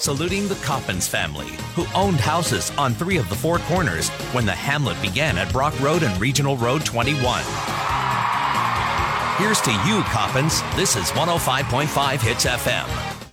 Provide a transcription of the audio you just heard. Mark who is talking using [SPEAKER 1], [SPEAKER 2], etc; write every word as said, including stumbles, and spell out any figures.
[SPEAKER 1] saluting the Coppins family, who owned houses on three of the four corners when the hamlet began at Brock Road and Regional Road twenty-one. Here's to you, Coppins. This is one oh five point five Hits F M.